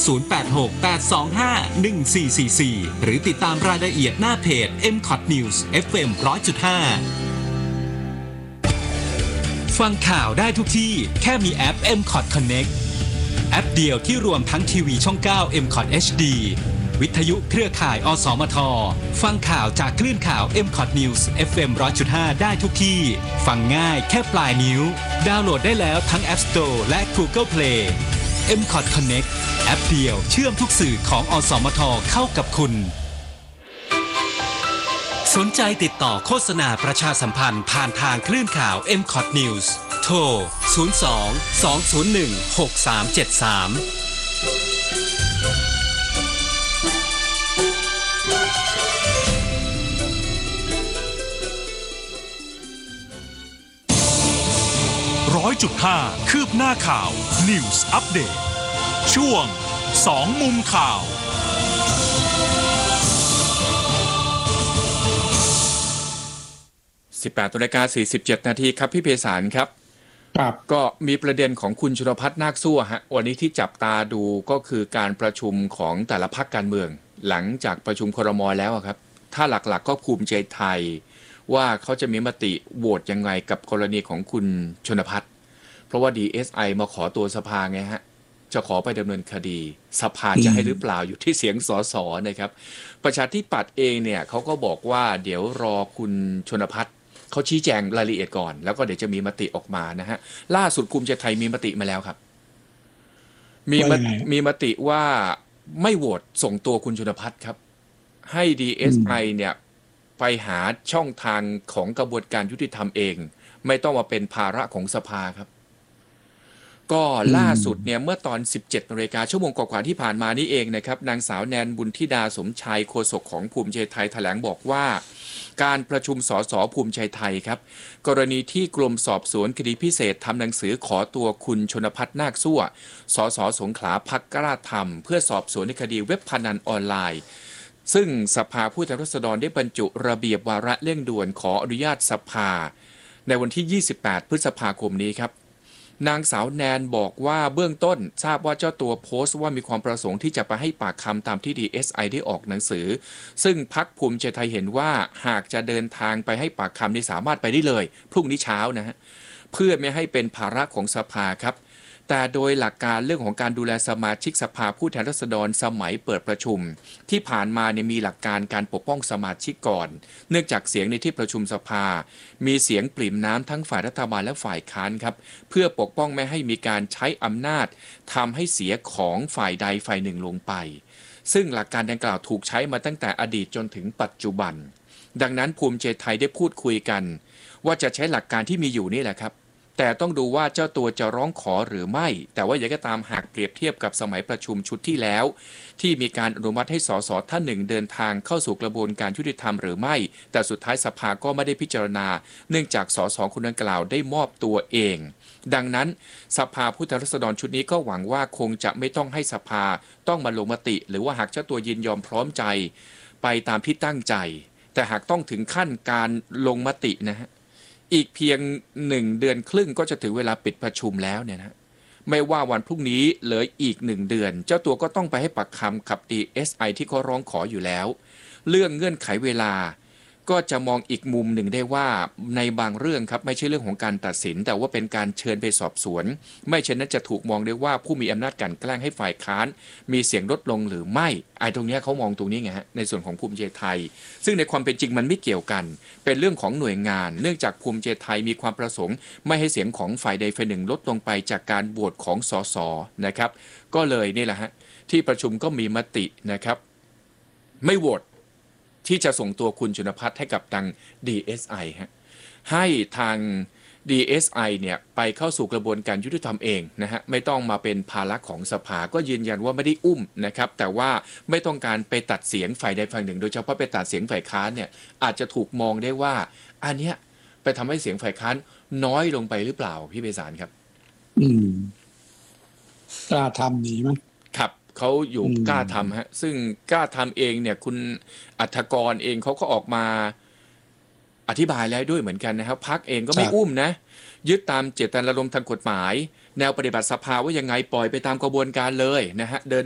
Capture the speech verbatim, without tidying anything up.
ศูนย์ แปด หก แปด สอง ห้า หนึ่ง สี่ สี่ สี่ หรือติดตามรายละเอียดหน้าเพจ เอ็ม คอท News เอฟ เอ็ม หนึ่งร้อยจุดห้า ฟังข่าวได้ทุกที่แค่มีแอป เอ็ม คอท Connect แอปเดียวที่รวมทั้งทีวีช่อง เก้า เอ็ม คอท เอช ดี วิทยุเครือข่าย อสมท ฟังข่าวจากคลื่นข่าว เอ็ม คอท News เอฟ เอ็ม หนึ่งร้อยจุดห้า ได้ทุกที่ ฟังง่ายแค่ปลายนิ้ว ดาวน์โหลดได้แล้วทั้ง App Store และ Google Play เอ็ม คอท Connect แอปเดียวเชื่อมทุกสื่อของอสมทเข้ากับคุณสนใจติดต่อโฆษณาประชาสัมพันธ์ผ่านทางคลื่นข่าว เอ็ม คอท News โทร ศูนย์ สอง สอง ศูนย์ หนึ่ง หก สาม เจ็ด สามร้อยจุดห้า คืบหน้าข่าว News Update ช่วงสองมุมข่าวสิบแปดนาฬิกาสี่สิบเจ็ดนาทีครับพี่เพศารครับครับก็มีประเด็นของคุณชุรพัฒน์นาคสู้ฮะวันนี้ที่จับตาดูก็คือการประชุมของแต่ละพรรคการเมืองหลังจากประชุมครม.แล้วครับถ้าหลักๆก็ภูมิใจไทยว่าเขาจะมีมติโหวตยังไงกับกรณีของคุณชนพัฒน์เพราะว่า ดี เอส ไอ มาขอตัวสภาไงฮะจะขอไปดำเนินคดีสภาจะให้หรือเปล่าอยู่ที่เสียงสสนะครับประชาธิปัตย์เองเนี่ยเขาก็บอกว่าเดี๋ยวรอคุณชนพัฒน์เขาชี้แจงรายละเอียดก่อนแล้วก็เดี๋ยวจะมีมติออกมานะฮะล่าสุดภูมิใจไทยมีมติมาแล้วครับมีมีมติว่าไม่โหวตส่งตัวคุณชนพัฒน์ครับให้ ดี เอส ไอ เนี่ยไปหาช่องทางของกระบวนการยุติธรรมเองไม่ต้องมาเป็นภาระของสภาครับก็ล่าสุดเนี่ยเมื่อตอน สิบเจ็ดนาฬิกาชั่วโมงกว่าๆที่ผ่านมานี่เองนะครับนางสาวแนนบุญธิดาสมชัยโฆษกของภูมิใจไทยแถลงบอกว่าการประชุมสสภูมิใจไทยครับกรณีที่กรมสอบสวนคดีพิเศษทำหนังสือขอตัวคุณชนพัฒน์นาคสู้สสสงขลาพรรคกล้าธรรมเพื่อสอบสวนในคดีเว็บพนันออนไลน์ซึ่งสภาผู้แทนราษฎรได้บรรจุระเบียบวาระเร่งด่วนขออนุญาตสภาในวันที่ยี่สิบแปดพฤษภาคมนี้ครับนางสาวแนนบอกว่าเบื้องต้นทราบว่าเจ้าตัวโพสต์ว่ามีความประสงค์ที่จะไปให้ปากคำตามที่ ดี เอส ไอ ได้ออกหนังสือซึ่งพรรคภูมิใจไทยเห็นว่าหากจะเดินทางไปให้ปากคำนี่สามารถไปได้เลยพรุ่งนี้เช้านะฮะเพื่อไม่ให้เป็นภาระของสภาครับแต่โดยหลักการเรื่องของการดูแลสมาชิกสภาผู้แทนราษฎรสมัยเปิดประชุมที่ผ่านมาเนี่ยมีหลักการการปกป้องสมาชิกก่อนเนื่องจากเสียงในที่ประชุมสภามีเสียงปริ่มน้ำทั้งฝ่ายรัฐบาลและฝ่ายค้านครับเพื่อปกป้องไม่ให้มีการใช้อำนาจทำให้เสียของฝ่ายใดฝ่ายหนึ่งลงไปซึ่งหลักการดังกล่าวถูกใช้มาตั้งแต่อดีตจนถึงปัจจุบันดังนั้นภูมิใจไทยได้พูดคุยกันว่าจะใช้หลักการที่มีอยู่นี่แหละครับแต่ต้องดูว่าเจ้าตัวจะร้องขอหรือไม่แต่ว่าอย่างก็ตามหากเปรียบเทียบกับสมัยประชุมชุดที่แล้วที่มีการอนุมัติให้สสท่านหนึ่งเดินทางเข้าสู่กระบวนการยุติธรรมหรือไม่แต่สุดท้ายสภาก็ไม่ได้พิจารณาเนื่องจากสสคนดังกล่าวได้มอบตัวเองดังนั้นสภาผู้แทนราษฎรชุดนี้ก็หวังว่าคงจะไม่ต้องให้สภาต้องมาลงมติหรือว่าหากเจ้าตัวยินยอมพร้อมใจไปตามที่ตั้งใจแต่หากต้องถึงขั้นการลงมตินะฮะอีกเพียงหนึ่งเดือนครึ่งก็จะถึงเวลาปิดประชุมแล้วเนี่ยนะไม่ว่าวันพรุ่งนี้เหลืออีกหนึ่งเดือนเจ้าตัวก็ต้องไปให้ปากคำกับ ดี เอส ไอ ที่เขาร้องขออยู่แล้วเรื่องเงื่อนไขเวลาก็จะมองอีกมุมหนึ่งได้ว่าในบางเรื่องครับไม่ใช่เรื่องของการตัดสินแต่ว่าเป็นการเชิญไปสอบสวนไม่เช่นนั้นจะถูกมองได้ว่าผู้มีอำนาจกลั่นแกล้งให้ฝ่ายค้านมีเสียงลดลงหรือไม่ไอ้ตรงนี้เขามองตรงนี้ไงฮะในส่วนของภูมิใจไทยซึ่งในความเป็นจริงมันไม่เกี่ยวกันเป็นเรื่องของหน่วยงานเนื่องจากภูมิใจไทยมีความประสงค์ไม่ให้เสียงของฝ่ายใดฝ่ายหนึ่งลดลงไปจากการโหวตของสสนะครับก็เลยนี่แหละฮะที่ประชุมก็มีมตินะครับไม่โหวตที่จะส่งตัวคุณชนพัฒน์ให้กับทาง ดี เอส ไอ ฮะให้ทาง ดี เอส ไอ เนี่ยไปเข้าสู่กระบวนการยุติธรรมเองนะฮะไม่ต้องมาเป็นภาระของสภาก็ยืนยันว่าไม่ได้อุ้มนะครับแต่ว่าไม่ต้องการไปตัดเสียงฝ่ายใดฝ่ายหนึ่งโดยเฉพาะไปตัดเสียงฝ่ายค้านเนี่ยอาจจะถูกมองได้ว่าอันเนี้ยไปทำให้เสียงฝ่ายค้านน้อยลงไปหรือเปล่าพี่ไพศาลครับอืมกล้าทำดีมั้ยครับเขาอยู่กล้าทำฮะซึ่งกล้าทำเองเนี่ยคุณอัฐกรเองเขาก็ออกมาอธิบายแล้วด้วยเหมือนกันนะครับพรรคเองก็ไม่อุ้มนะยึดตามเจตนารมณ์ทางกฎหมายแนวปฏิบัติสภาว่ายังไงปล่อยไปตามกระบวนการเลยนะฮะเดิน